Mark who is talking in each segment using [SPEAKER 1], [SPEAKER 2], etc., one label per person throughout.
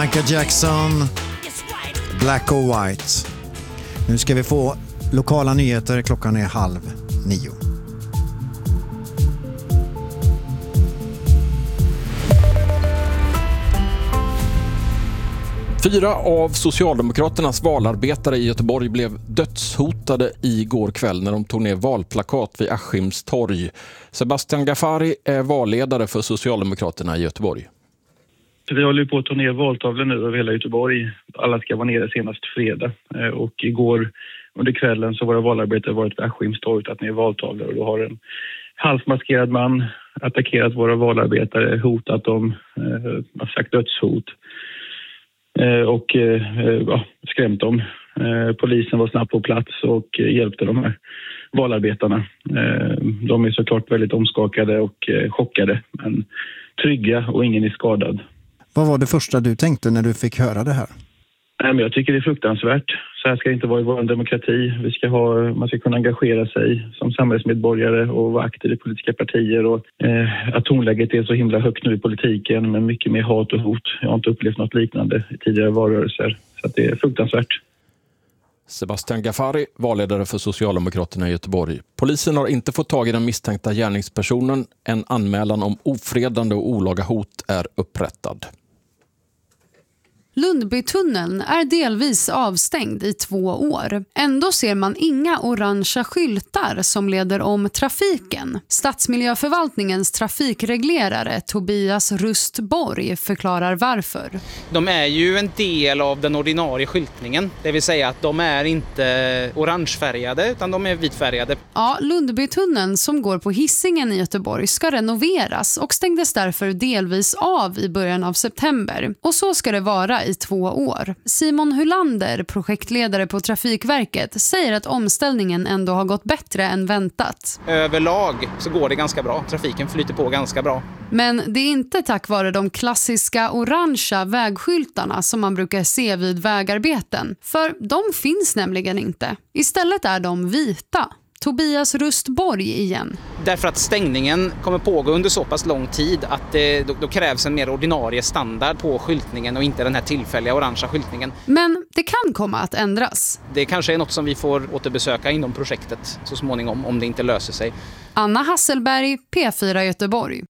[SPEAKER 1] Michael Jackson, Black or White. Nu ska vi få lokala nyheter. Klockan är 8:30.
[SPEAKER 2] Fyra av Socialdemokraternas valarbetare i Göteborg blev dödshotade igår kväll när de tog ner valplakat vid Askims torg. Sebastian Ghaffari är valledare för Socialdemokraterna i Göteborg.
[SPEAKER 3] Vi håller på att ta ner valtavlor nu över hela Göteborg. Alla ska vara nere senast fredag. Och igår under kvällen så var det valarbetare varit vid Askims torg att ner valtavlor. Och då har en halvmaskerad man attackerat våra valarbetare, hotat dem, har sagt dödshot. Och skrämt dem. Polisen var snabbt på plats och hjälpte de här valarbetarna. De är såklart väldigt omskakade och chockade, men trygga och ingen är skadad.
[SPEAKER 1] Vad var det första du tänkte när du fick höra det här?
[SPEAKER 3] Men jag tycker det är fruktansvärt. Så här ska det inte vara i vår demokrati. Man ska kunna engagera sig som samhällsmedborgare och vara aktiv i politiska partier. Och, att tonläget är så himla högt nu i politiken med mycket mer hat och hot. Jag har inte upplevt något liknande i tidigare valrörelser. Så att det är fruktansvärt.
[SPEAKER 2] Sebastian Ghaffari, valledare för Socialdemokraterna i Göteborg. Polisen har inte fått tag i den misstänkta gärningspersonen. En anmälan om ofredande och olaga hot är upprättad.
[SPEAKER 4] Lundbytunneln är delvis avstängd i 2 år. Ändå ser man inga orangea skyltar som leder om trafiken. Stadsmiljöförvaltningens trafikreglerare Tobias Rustborg förklarar varför.
[SPEAKER 5] De är ju en del av den ordinarie skyltningen. Det vill säga att de är inte orangefärgade utan de är vitfärgade.
[SPEAKER 4] Ja, Lundbytunneln som går på Hisingen i Göteborg ska renoveras och stängdes därför delvis av i början av september. Och så ska det vara i 2 år. Simon Hylander, projektledare på Trafikverket, säger att omställningen ändå har gått bättre än väntat.
[SPEAKER 5] Överlag så går det ganska bra. Trafiken flyter på ganska bra.
[SPEAKER 4] Men det är inte tack vare de klassiska orangea vägskyltarna som man brukar se vid vägarbeten. För de finns nämligen inte. Istället är de vita. Tobias Rustborg igen.
[SPEAKER 5] Därför att stängningen kommer pågå under så pass lång tid att då krävs en mer ordinarie standard på skyltningen och inte den här tillfälliga orangea skyltningen.
[SPEAKER 4] Men det kan komma att ändras.
[SPEAKER 5] Det kanske är något som vi får återbesöka inom projektet så småningom om det inte löser sig.
[SPEAKER 4] Anna Hasselberg, P4 Göteborg.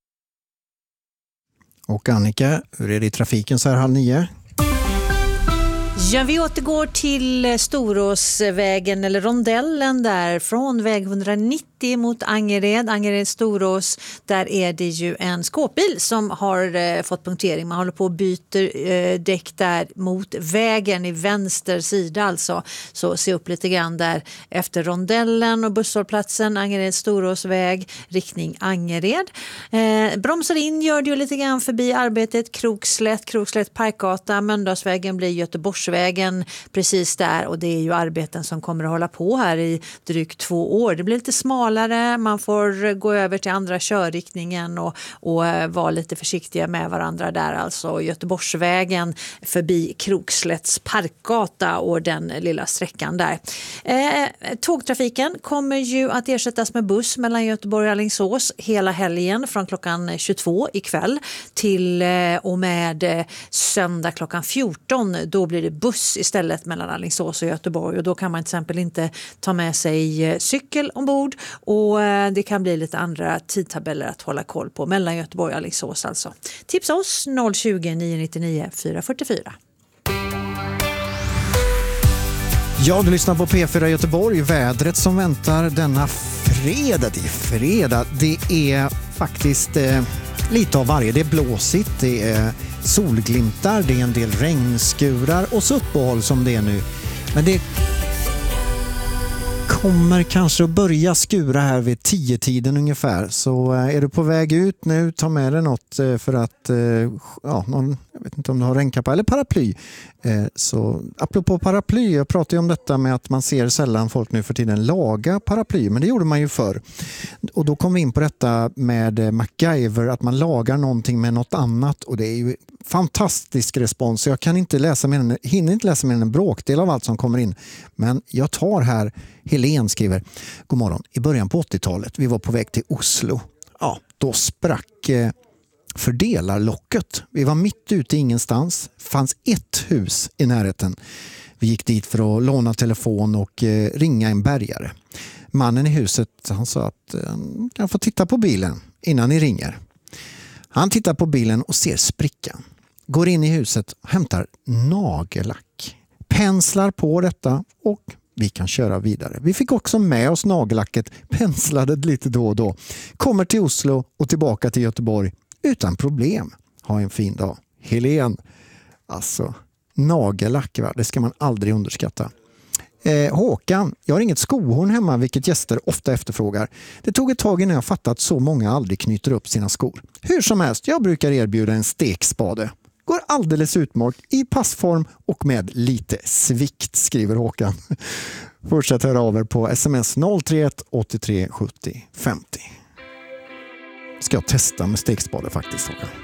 [SPEAKER 1] Och Annika, hur är det i trafiken så här 8:30?
[SPEAKER 6] Ja, vi återgår till Storåsvägen eller rondellen där från väg 190 mot Angered-Storås. Där är det ju en skåpbil som har fått punktering. Man håller på och byter däck där mot vägen i vänster sida alltså. Så se upp lite grann där efter rondellen och busshållplatsen Angered-Storåsväg riktning Angered. Bromsar in gör det ju lite grann förbi arbetet Krokslätt Parkgata. Mölndalsvägen blir Göteborgsvägen precis där och det är ju arbeten som kommer att hålla på här i drygt 2 år. Det blir lite smalare, man får gå över till andra körriktningen och vara lite försiktiga med varandra där. Alltså Göteborgsvägen förbi Krokslätts Parkgata och den lilla sträckan där. Tågtrafiken kommer ju att ersättas med buss mellan Göteborg och Alingsås hela helgen från klockan 22 ikväll till och med söndag klockan 14. Då blir det buss istället mellan Alingsås och Göteborg och då kan man till exempel inte ta med sig cykel ombord och det kan bli lite andra tidtabeller att hålla koll på mellan Göteborg och Alingsås alltså. Tipsa oss 020 999 444.
[SPEAKER 1] Ja, du lyssnar på P4 Göteborg. Vädret som väntar denna fredag. Det är faktiskt lite av varje. Det är blåsigt, det är solglimtar, det är en del regnskurar och så uppehåll som det är nu. Men det kommer kanske att börja skura här vid 10-tiden ungefär. Så är du på väg ut nu, ta med dig något för att, jag vet inte om du har regnkappa eller paraply. Så apropå paraply, jag pratar ju om detta med att man ser sällan folk nu för tiden laga paraply, men det gjorde man ju förr. Och då kom vi in på detta med MacGyver, att man lagar någonting med något annat och det är ju fantastisk respons. Jag hinner inte läsa mer än en bråkdel av allt som kommer in. Men jag tar här, Helene skriver, god morgon, i början på 80-talet, vi var på väg till Oslo. Ja, då sprack fördelarlocket. Vi var mitt ute i ingenstans. Fanns ett hus i närheten. Vi gick dit för att låna telefon och ringa en bärgare. Mannen i huset, han sa att han kan få titta på bilen innan ni ringer. Han tittar på bilen och ser sprickan. Går in i huset och hämtar nagellack. Penslar på detta och vi kan köra vidare. Vi fick också med oss nagellacket, penslade lite då och då. Kommer till Oslo och tillbaka till Göteborg utan problem. Ha en fin dag. Helen. Alltså, nagellack, det ska man aldrig underskatta. Håkan, jag har inget skohorn hemma, vilket gäster ofta efterfrågar. Det tog ett tag innan jag fattat att så många aldrig knyter upp sina skor. Hur som helst, jag brukar erbjuda en stekspade. Går alldeles utmärkt i passform och med lite svikt, skriver Håkan. Fortsätt höra av er på sms 031 83 70 50. Ska jag testa med stekspade faktiskt, Håkan.